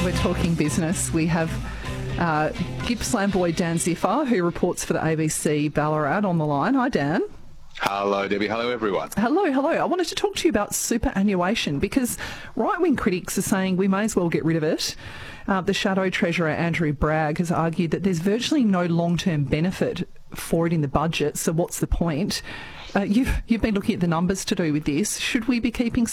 We're talking business. We have Gippsland boy Dan Ziffer, who reports for the ABC Ballarat, on the line. Hi, Dan. Hello, Debbie. Hello, everyone. Hello. I wanted to talk to you about superannuation because right-wing critics are saying we may as well get rid of it. The Shadow Treasurer, Andrew Bragg, has argued that there's virtually no long-term benefit for it in the budget, so what's the point? You've been looking at the numbers to do with this. Should we be keeping